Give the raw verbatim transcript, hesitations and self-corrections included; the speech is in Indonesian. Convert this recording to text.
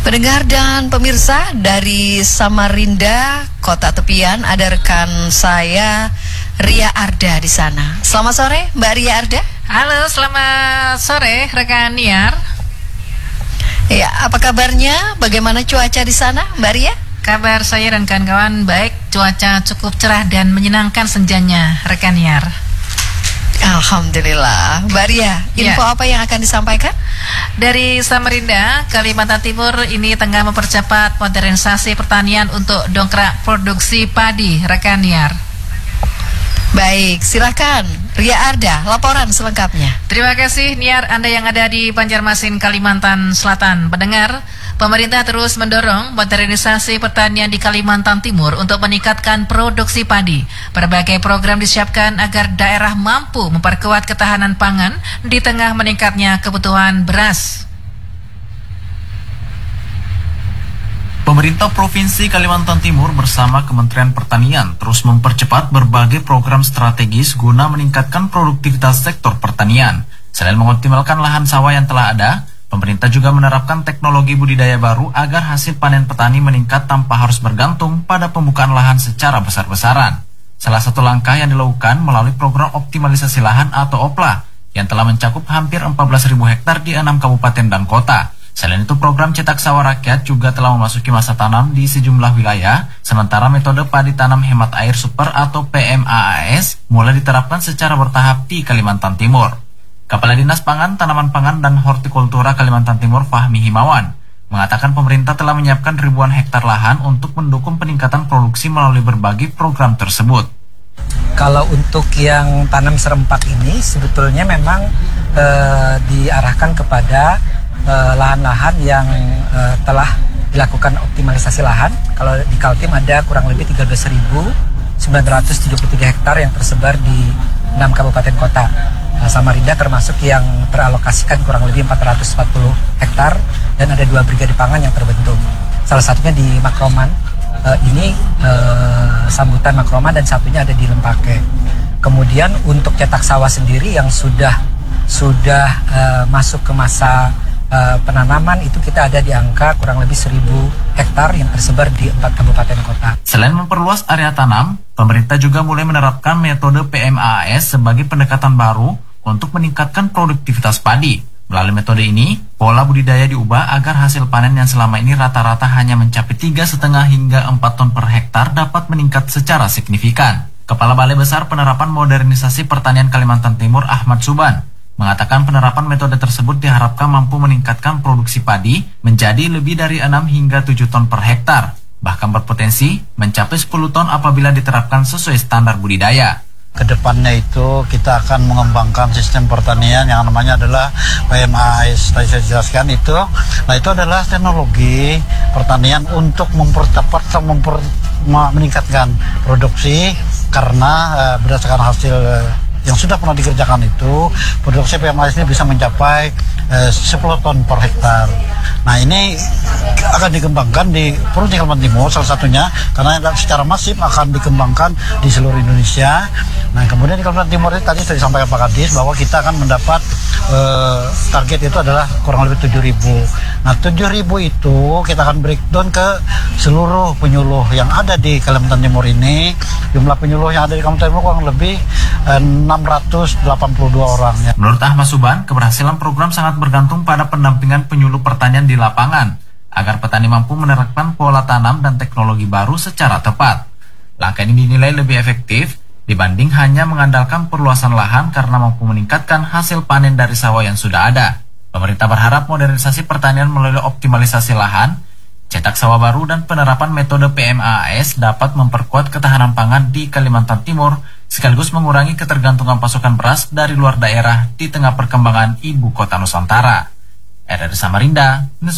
Pendengar dan pemirsa dari Samarinda, Kota Tepian, ada rekan saya Ria Arda di sana. Selamat sore, Mbak Ria Arda. Halo, selamat sore rekan Niar. Ya, apa kabarnya? Bagaimana cuaca di sana, Mbak Ria? Kabar saya dan kawan-kawan baik, cuaca cukup cerah dan menyenangkan senjanya rekan Niar. Alhamdulillah. Mbak Ria, info ya. Apa yang akan disampaikan? Dari Samarinda, Kalimantan Timur ini tengah mempercepat modernisasi pertanian untuk dongkrak produksi padi, rekan Niar. Baik, silakan Ria Arda, laporan selengkapnya. Terima kasih Niar, Anda yang ada di Banjarmasin, Kalimantan Selatan. Pendengar, pemerintah terus mendorong modernisasi pertanian di Kalimantan Timur untuk meningkatkan produksi padi. Berbagai program disiapkan agar daerah mampu memperkuat ketahanan pangan di tengah meningkatnya kebutuhan beras. Pemerintah Provinsi Kalimantan Timur bersama Kementerian Pertanian terus mempercepat berbagai program strategis guna meningkatkan produktivitas sektor pertanian. Selain mengoptimalkan lahan sawah yang telah ada, pemerintah juga menerapkan teknologi budidaya baru agar hasil panen petani meningkat tanpa harus bergantung pada pembukaan lahan secara besar-besaran. Salah satu langkah yang dilakukan melalui program optimalisasi lahan atau O P L A yang telah mencakup hampir empat belas ribu hektar di enam kabupaten dan kota. Selain itu, program cetak sawah rakyat juga telah memasuki masa tanam di sejumlah wilayah, sementara metode padi tanam hemat air super atau P M A A S mulai diterapkan secara bertahap di Kalimantan Timur. Kepala Dinas Pangan, Tanaman Pangan, dan Hortikultura Kalimantan Timur Fahmi Himawan mengatakan pemerintah telah menyiapkan ribuan hektar lahan untuk mendukung peningkatan produksi melalui berbagai program tersebut. Kalau untuk yang tanam serempak ini sebetulnya memang e, diarahkan kepada lahan-lahan yang uh, telah dilakukan optimalisasi lahan. Kalau di Kaltim ada kurang lebih tiga belas ribu sembilan ratus tujuh puluh tiga hektar yang tersebar di enam kabupaten kota. Nah, Samarinda termasuk yang teralokasikan kurang lebih empat ratus empat puluh hektar dan ada dua brigade pangan yang terbentuk. Salah satunya di Makroman, uh, ini uh, sambutan Makroman, dan satunya ada di Lempake. Kemudian untuk cetak sawah sendiri yang sudah sudah uh, masuk ke masa Uh, penanaman itu kita ada di angka kurang lebih seribu hektar yang tersebar di empat kabupaten kota. Selain memperluas area tanam, pemerintah juga mulai menerapkan metode P M A A S sebagai pendekatan baru untuk meningkatkan produktivitas padi. Melalui metode ini, pola budidaya diubah agar hasil panen yang selama ini rata-rata hanya mencapai tiga koma lima hingga empat ton per hektar dapat meningkat secara signifikan. Kepala Balai Besar Penerapan Modernisasi Pertanian Kalimantan Timur Ahmad Suban mengatakan penerapan metode tersebut diharapkan mampu meningkatkan produksi padi menjadi lebih dari enam hingga tujuh ton per hektar, bahkan berpotensi mencapai sepuluh ton apabila diterapkan sesuai standar budidaya. Kedepannya itu kita akan mengembangkan sistem pertanian yang namanya adalah P M A A S, tadi saya jelaskan itu. Nah, itu adalah teknologi pertanian untuk mempercepat atau memper, meningkatkan produksi karena uh, berdasarkan hasil uh, yang sudah pernah dikerjakan itu, produksi P M A S ini bisa mencapai eh, sepuluh ton per hektar. Nah, ini akan dikembangkan di Provinsi Kalimantan Timur salah satunya, karena secara masif akan dikembangkan di seluruh Indonesia. Nah, kemudian di Kalimantan Timur ini tadi sudah disampaikan Pak Kadis bahwa kita akan mendapat eh, target itu adalah kurang lebih tujuh ribu. Nah, tujuh ribu itu kita akan breakdown ke seluruh penyuluh yang ada di Kalimantan Timur ini. Jumlah penyuluh yang ada di Kalimantan Timur kurang lebih eh, enam ratus delapan puluh dua orang. Ya. Menurut Ahmad Suban, keberhasilan program sangat bergantung pada pendampingan penyuluh pertanian di lapangan agar petani mampu menerapkan pola tanam dan teknologi baru secara tepat. Langkah ini dinilai lebih efektif dibanding hanya mengandalkan perluasan lahan karena mampu meningkatkan hasil panen dari sawah yang sudah ada. Pemerintah berharap modernisasi pertanian melalui optimalisasi lahan, cetak sawah baru, dan penerapan metode P M A A S dapat memperkuat ketahanan pangan di Kalimantan Timur sekaligus mengurangi ketergantungan pasokan beras dari luar daerah di tengah perkembangan ibu kota Nusantara. R R Samarinda,